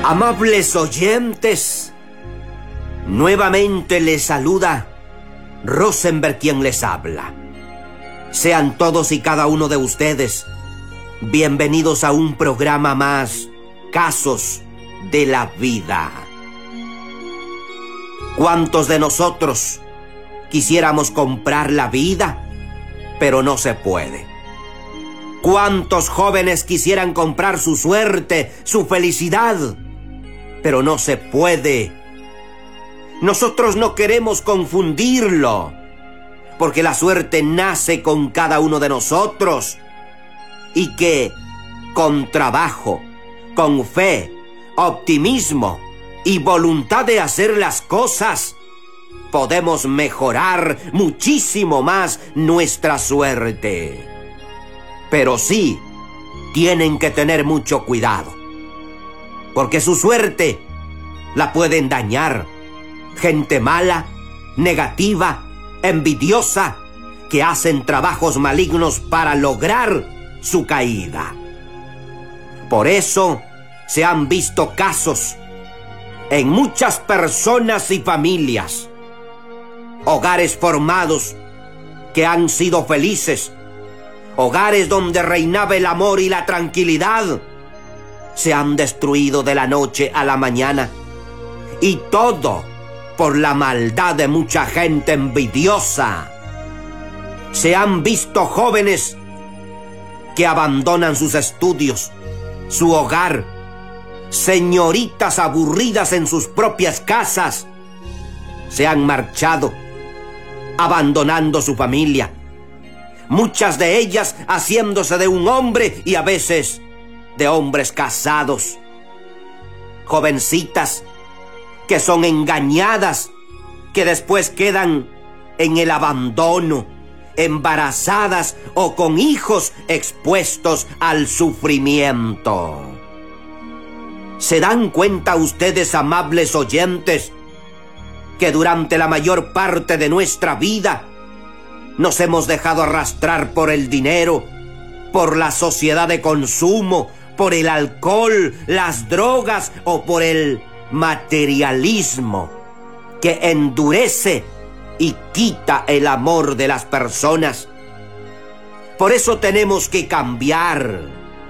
Amables oyentes, nuevamente les saluda Rosenberg quien les habla. Sean todos y cada uno de ustedes bienvenidos a un programa más, Casos de la Vida. ¿Cuántos de nosotros quisiéramos comprar la vida, pero no se puede? ¿Cuántos jóvenes quisieran comprar su suerte, su felicidad, pero no se puede? Nosotros no queremos confundirlo, porque la suerte nace con cada uno de nosotros y que con trabajo, con fe, optimismo y voluntad de hacer las cosas, podemos mejorar muchísimo más nuestra suerte. Pero sí, tienen que tener mucho cuidado, porque su suerte la pueden dañar gente mala, negativa, envidiosa, que hacen trabajos malignos para lograr su caída. Por eso se han visto casos en muchas personas y familias, hogares formados que han sido felices, hogares donde reinaba el amor y la tranquilidad, se han destruido de la noche a la mañana, y todo por la maldad de mucha gente envidiosa. Se han visto jóvenes que abandonan sus estudios, su hogar, señoritas aburridas en sus propias casas, se han marchado, abandonando su familia, muchas de ellas haciéndose de un hombre y a veces de hombres casados. Jovencitas que son engañadas, que después quedan en el abandono, embarazadas o con hijos expuestos al sufrimiento. ¿Se dan cuenta ustedes, amables oyentes, que durante la mayor parte de nuestra vida nos hemos dejado arrastrar por el dinero, por la sociedad de consumo, por el alcohol, las drogas o por el materialismo que endurece y quita el amor de las personas? Por eso tenemos que cambiar.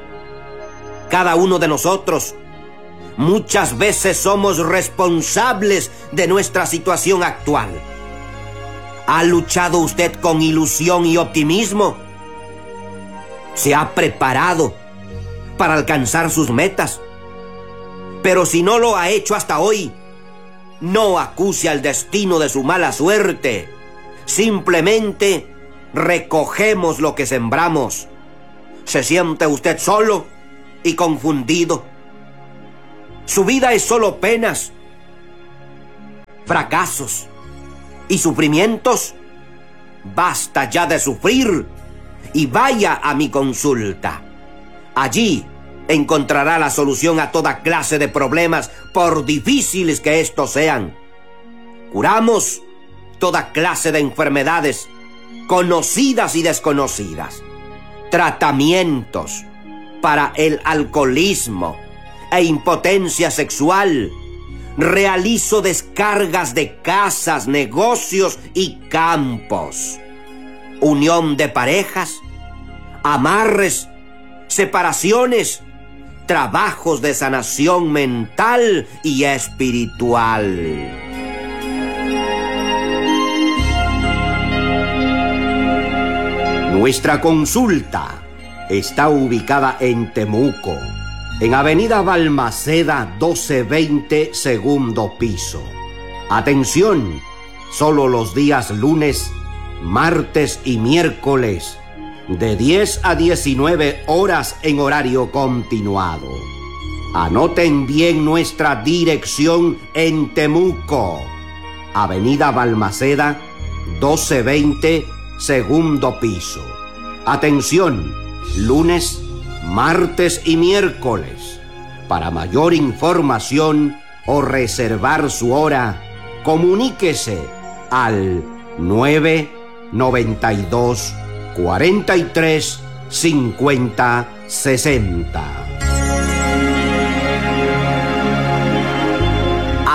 Cada uno de nosotros muchas veces somos responsables de nuestra situación actual. ¿Ha luchado usted con ilusión y optimismo? ¿Se ha preparado para alcanzar sus metas? Pero si no lo ha hecho hasta hoy, no acuse al destino de su mala suerte. Simplemente recogemos lo que sembramos. ¿Se siente usted solo y confundido? Su vida es solo penas, fracasos y sufrimientos. Basta ya de sufrir y vaya a mi consulta. Allí encontrará la solución a toda clase de problemas, por difíciles que estos sean. Curamos toda clase de enfermedades, conocidas y desconocidas. Tratamientos para el alcoholismo e impotencia sexual. Realizo descargas de casas, negocios y campos. Unión de parejas, amarres, separaciones, trabajos de sanación mental y espiritual. Nuestra consulta está ubicada en Temuco, en Avenida Balmaceda 1220, segundo piso. Atención, solo los días lunes, martes y miércoles, de 10 a 19 horas en horario continuado. Anoten bien nuestra dirección en Temuco, Avenida Balmaceda 1220, segundo piso. Atención, lunes, martes y miércoles. Para mayor información o reservar su hora, comuníquese al 992 43 50 60.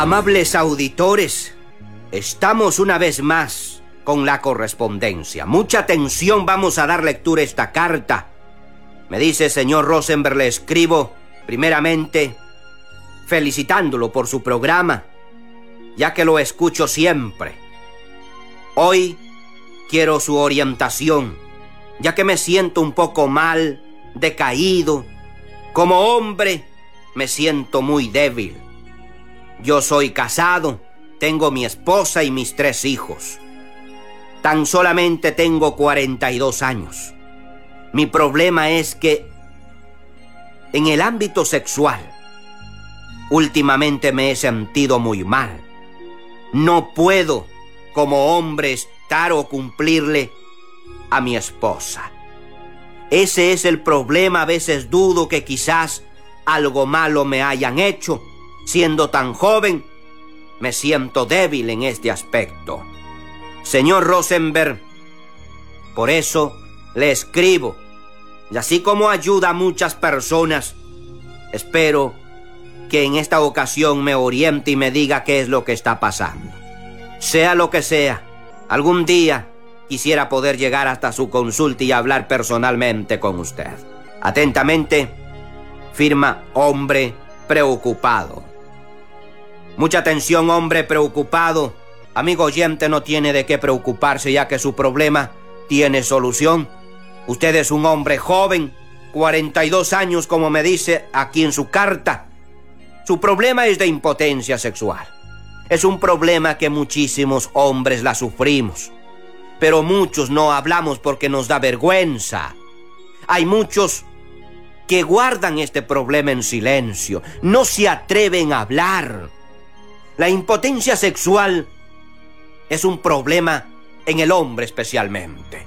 Amables auditores, estamos una vez más con la correspondencia. Mucha atención, vamos a dar lectura a esta carta. Me dice, señor Rosenberg, le escribo primeramente felicitándolo por su programa, ya que lo escucho siempre. Hoy quiero su orientación, ya que me siento un poco mal, decaído. Como hombre, me siento muy débil. Yo soy casado, tengo mi esposa y mis 3 hijos. Tan solamente tengo 42 años. Mi problema es que en el ámbito sexual, últimamente me he sentido muy mal. No puedo, como hombre, estar o cumplirle a mi esposa. Ese es el problema. A veces dudo que quizás algo malo me hayan hecho. Siendo tan joven, me siento débil en este aspecto. Señor Rosenberg, por eso le escribo. Y así como ayuda a muchas personas, espero que en esta ocasión me oriente y me diga qué es lo que está pasando. Sea lo que sea, algún día quisiera poder llegar hasta su consulta y hablar personalmente con usted. Atentamente, firma Hombre Preocupado. Mucha atención, hombre preocupado. Amigo oyente, no tiene de qué preocuparse, ya que su problema tiene solución. Usted es un hombre joven, 42 años, como me dice aquí en su carta. Su problema es de impotencia sexual. Es un problema que muchísimos hombres la sufrimos, pero muchos no hablamos porque nos da vergüenza. Hay muchos que guardan este problema en silencio, no se atreven a hablar. La impotencia sexual es un problema en el hombre especialmente.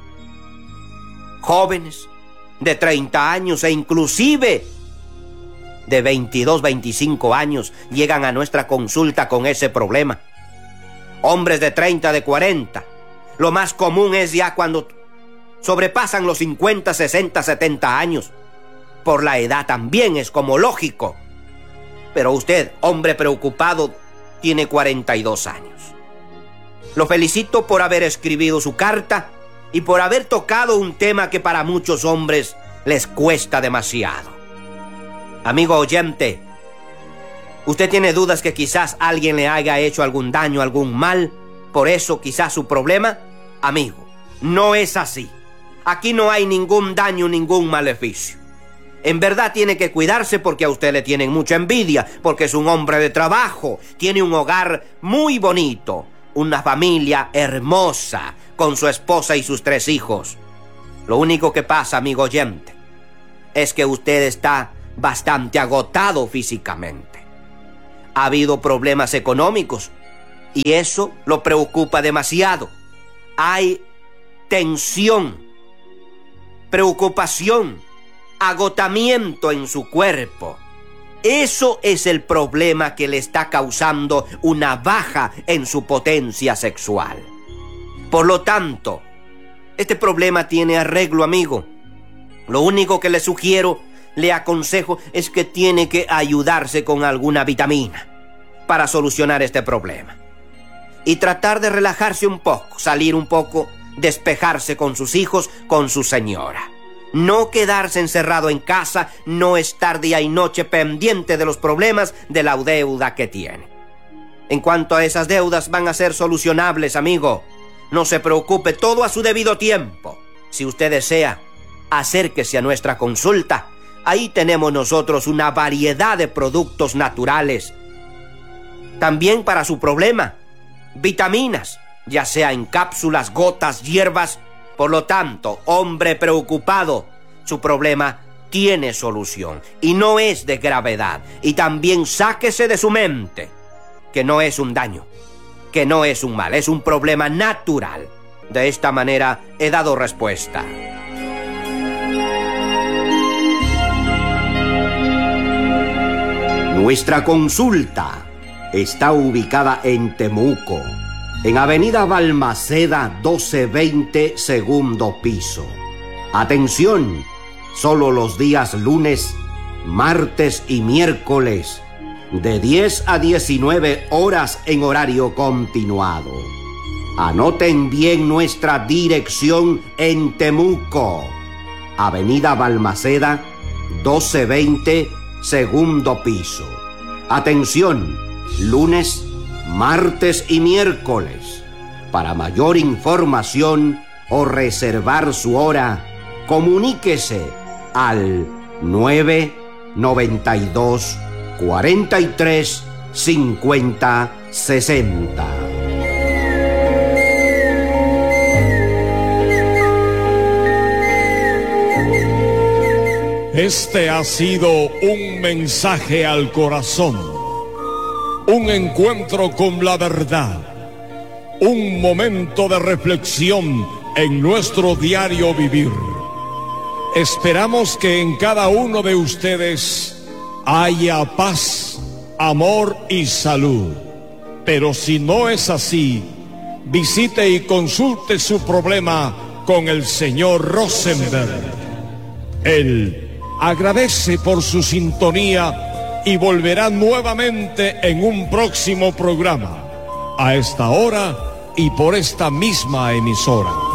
Jóvenes de 30 años e inclusive de 22, 25 años llegan a nuestra consulta con ese problema. Hombres de 30, de 40. Lo más común es ya cuando sobrepasan los 50, 60, 70 años. Por la edad también es como lógico. Pero usted, hombre preocupado, tiene 42 años. Lo felicito por haber escrito su carta y por haber tocado un tema que para muchos hombres les cuesta demasiado. Amigo oyente, usted tiene dudas que quizás alguien le haya hecho algún daño, algún mal, por eso quizás su problema. Amigo, no es así. Aquí no hay ningún daño, ningún maleficio. En verdad tiene que cuidarse porque a usted le tienen mucha envidia, porque es un hombre de trabajo, tiene un hogar muy bonito, una familia hermosa, con su esposa y sus 3 hijos. Lo único que pasa, amigo oyente, es que usted está bastante agotado físicamente. Ha habido problemas económicos y eso lo preocupa demasiado. Hay tensión, preocupación, agotamiento en su cuerpo. Eso es el problema que le está causando una baja en su potencia sexual. Por lo tanto, este problema tiene arreglo, amigo. Lo único que le sugiero, le aconsejo, es que tiene que ayudarse con alguna vitamina para solucionar este problema. Y tratar de relajarse un poco, salir un poco, despejarse con sus hijos, con su señora. No quedarse encerrado en casa, no estar día y noche pendiente de los problemas de la deuda que tiene. En cuanto a esas deudas, van a ser solucionables, amigo. No se preocupe, todo a su debido tiempo. Si usted desea, acérquese a nuestra consulta. Ahí tenemos nosotros una variedad de productos naturales. También para su problema, vitaminas, ya sea en cápsulas, gotas, hierbas. Por lo tanto, hombre preocupado, su problema tiene solución y no es de gravedad. Y también sáquese de su mente que no es un daño, que no es un mal, es un problema natural. De esta manera he dado respuesta. Nuestra consulta está ubicada en Temuco, en Avenida Balmaceda 1220, segundo piso. Atención, solo los días lunes, martes y miércoles, de 10 a 19 horas en horario continuado. Anoten bien nuestra dirección en Temuco, Avenida Balmaceda, 1220, segundo piso. Atención, lunes, martes y miércoles. Para mayor información o reservar su hora, comuníquese al 992 43 50 60. Este ha sido un mensaje al corazón, un encuentro con la verdad, un momento de reflexión en nuestro diario vivir. Esperamos que en cada uno de ustedes haya paz, amor y salud. Pero si no es así, visite y consulte su problema con el señor Rosenberg. Él agradece por su sintonía y volverá nuevamente en un próximo programa, a esta hora y por esta misma emisora.